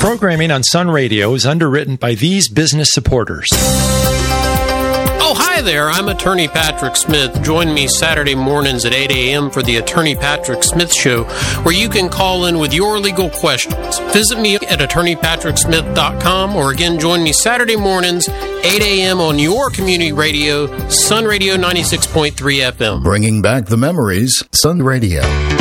Programming on Sun Radio is underwritten by these business supporters. Oh, hi there. I'm Attorney Patrick Smith. Join me Saturday mornings at 8 a.m. for the Attorney Patrick Smith Show, where you can call in with your legal questions. Visit me at attorneypatricksmith.com, or again, join me Saturday mornings, 8 a.m. on your community radio, Sun Radio 96.3 FM. Bringing back the memories, Sun Radio.